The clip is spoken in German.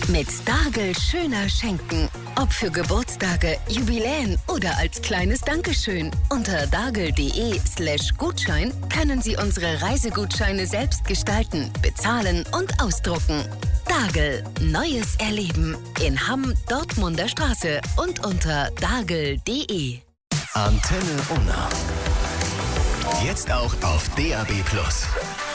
Mit Dargel schöner schenken. Ob für Geburtstage, Jubiläen oder als kleines Dankeschön. Unter dargel.de/Gutschein können Sie unsere Reisegutscheine selbst gestalten, bezahlen und ausdrucken. Dargel. Neues Erleben. In Hamm, Dortmunder Straße und unter dargel.de. Antenne Unna. Jetzt auch auf DAB+.